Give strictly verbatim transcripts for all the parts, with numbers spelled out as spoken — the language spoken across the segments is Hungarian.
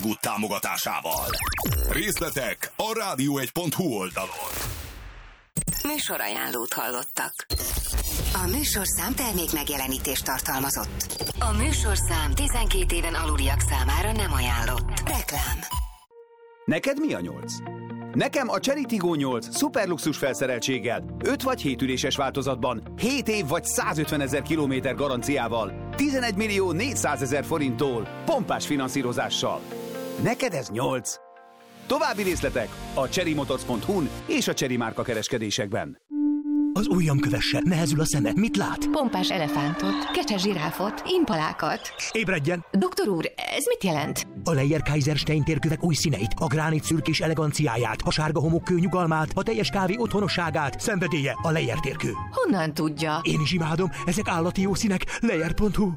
Good támogatásával. Részletek a rádió egy pont hu oldalon. Műsorajánlót hallottak. A műsorszám termék megjelenítést tartalmazott. A műsorszám tizenkét éven aluliak számára nem ajánlott. Reklám. Neked mi a nyolc? Nekem a Chery Tiggo nyolc szuperluxus felszereltséggel, öt vagy hét üléses változatban, hét év vagy százötvenezer kilométer garanciával, tizenegy millió négyszázezer forinttól, pompás finanszírozással. Neked ez nyolc. További részletek a chery motors pont hu-n és a Chery márka kereskedésekben. Az ujjam kövesse, nehezül a szeme. Mit lát? Pompás elefántot, kecses zsiráfot, impalákat. Ébredjen! Doktor úr, ez mit jelent? A Leyer-Kaiserstein térkövek új színeit, a gránit szürkés eleganciáját, a sárga homokkő nyugalmát, a teljes kávé otthonosságát, szenvedélye a Leyer térkő. Honnan tudja? Én is imádom, ezek állati jó színek. Leyer pont hu.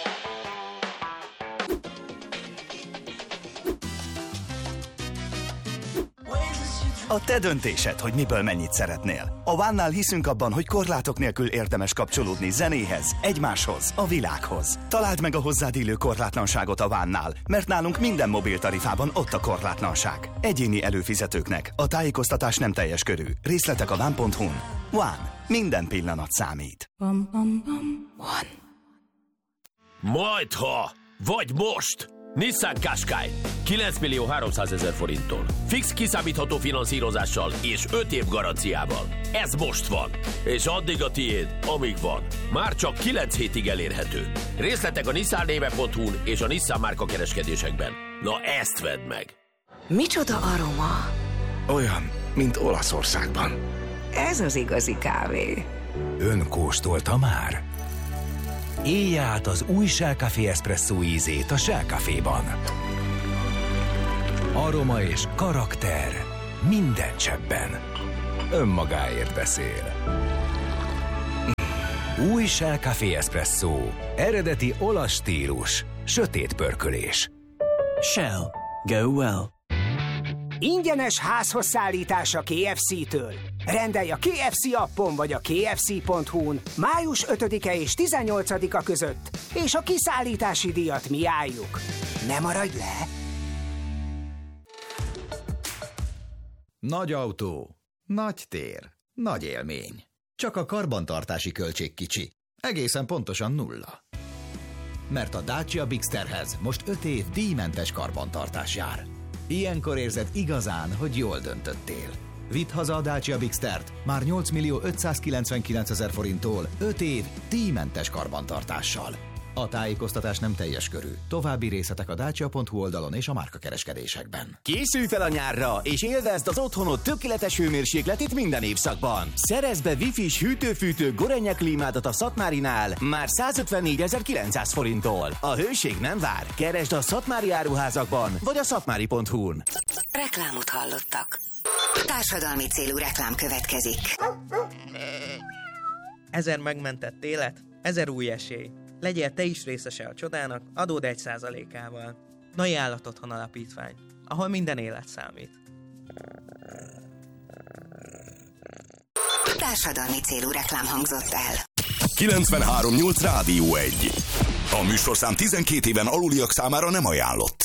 A te döntésed, hogy miből mennyit szeretnél. A One-nál hiszünk abban, hogy korlátok nélkül érdemes kapcsolódni zenéhez, egymáshoz, a világhoz. Találd meg a hozzád illő korlátlanságot a One-nál, mert nálunk minden mobiltarifában ott a korlátlanság. Egyéni előfizetőknek a tájékoztatás nem teljes körű. Részletek a one pont hu-n. One. Minden pillanat számít. One. Majdha, vagy most! Nissan Qashqai kilenc millió háromszázezer forinttól. Fix kiszámítható finanszírozással és öt év garanciával. Ez most van. És addig a tiéd, amíg van. Már csak kilenc hétig elérhető. Részletek a nissan néve pont hu-n és a Nissan márka kereskedésekben. Na ezt vedd meg! Micsoda aroma? Olyan, mint Olaszországban. Ez az igazi kávé. Ön kóstolta már? Élje át az új Shell Café Espresso ízét a Shell Caféban. Aroma és karakter minden cseppben. Önmagáért beszél. Új Shell Café Espresso. Eredeti olasz stílus. Sötét pörkölés. Shell. Go well. Ingyenes házhoz szállítás a ká ef cé-től. Rendelj a ká ef cé appon vagy a kfc pont hu-n május ötödike és tizennyolcadika között, és a kiszállítási díjat mi álljuk. Ne maradj le! Nagy autó, nagy tér, nagy élmény. Csak a karbantartási költség kicsi. Egészen pontosan nulla. Mert a Dacia Bigsterhez most öt év díjmentes karbantartás jár. Ilyenkor érzed igazán, hogy jól döntöttél. Vidd haza a Dacia Bigstert már nyolc millió ötszázkilencvenkilencezer forinttól öt év díjmentes karbantartással. A tájékoztatás nem teljes körű. További részletek a dacia pont hu oldalon és a márkakereskedésekben. Készülj fel a nyárra, és élvezd az otthonod tökéletes hőmérsékletét minden évszakban. Szerezd be Wi-Fi-s hűtő-fűtő Gorenya klímádat a Szatmárinál már százötvennégyezer-kilencszáz forinttól. A hőség nem vár. Keresd a szatmári áruházakban, vagy a szatmári pont hu-n. Reklámot hallottak. Társadalmi célú reklám következik. Ezer megmentett élet, ezer új esély. Legyél te is részese a csodának, adód egy százalékával. Nai Állatotthon Alapítvány, ahol minden élet számít. Társadalmi célú reklám hangzott el. kilencvenhárom nyolc Rádió egy. A műsorszám tizenkét éven aluliak számára nem ajánlott.